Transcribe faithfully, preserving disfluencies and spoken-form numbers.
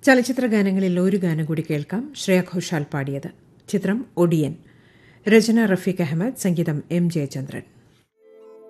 ചലച്ചിത്ര ഗാനങ്ങളിൽ ഒരു ഗാനം കൂടി കേൾക്കാം. ശ്രേയ ഘോഷാൽ പാടിയത്. ചിത്രം ഒടിയൻ. രചന റഫീഖ് അഹമ്മദ്, സംഗീതം എം ജയചന്ദ്രൻ.